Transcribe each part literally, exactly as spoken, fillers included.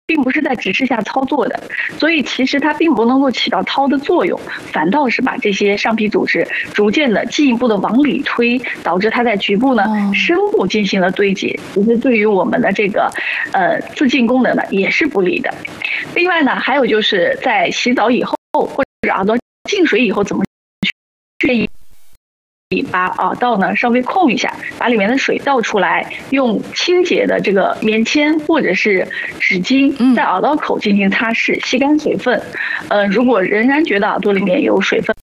并不是在指示下操作的，所以其实它并不能够起到掏的作用，反倒是把这些上皮组织逐渐的进一步的往里推，导致它在局部呢深部进行了堆积，其实对于我们的这个呃自净功能呢也是不利的。另外呢，还有就是在洗澡以后或者耳朵进水以后怎么去把耳道呢稍微控一下，把里面的水倒出来，用清洁的这个棉签或者是纸巾在耳道口进行擦拭，吸干水分。呃，如果仍然觉得耳朵里面有水分，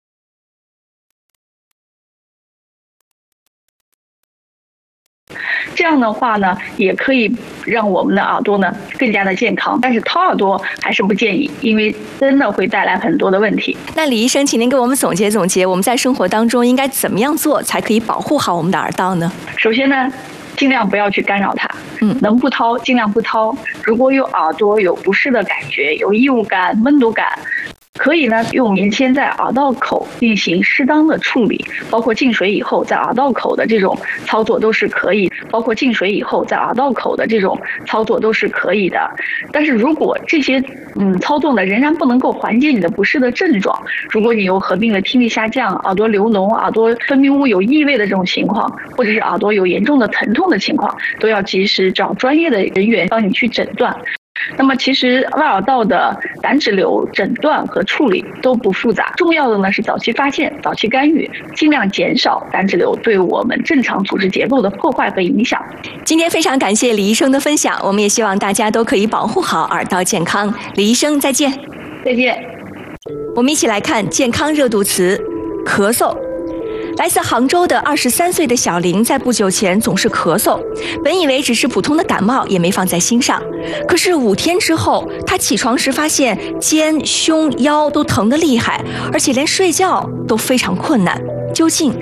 这样的话呢，也可以让我们的耳朵呢更加的健康。但是掏耳朵还是不建议，因为真的会带来很多的问题。 那李医生，请您给我们总结总结，我们在生活当中应该怎么样做才可以保护好我们的耳道呢？ 首先呢，尽量不要去干扰它，嗯，能不掏尽量不掏。如果有耳朵有不适的感觉，有异物感、闷堵感，可以呢用棉签在耳道口进行适当的处理，包括进水以后在耳道口的这种操作都是可以，包括进水以后在耳道口的这种操作都是可以的。但是如果这些嗯操作呢仍然不能够缓解你的不适的症状，如果你有合并的听力下降、耳朵流脓、耳朵分泌物有异味的这种情况，或者是耳朵有严重的疼痛的情况，都要及时找专业的人员帮你去诊断。那么其实外耳道的胆脂瘤诊断和处理都不复杂，重要的呢是早期发现、早期干预，尽量减少胆脂瘤对我们正常组织结构的破坏和影响。 今天非常感谢李医生的分享，我们也希望大家都可以保护好耳道健康。李医生再见。 再见。 我们一起来看健康热度词：咳嗽。来自杭州的二十三岁的小林，在不久前总是咳嗽，本以为只是普通的感冒，也没放在心上。可是五天之后，他起床时发现肩、胸、腰都疼得厉害，而且连睡觉都非常困难。究竟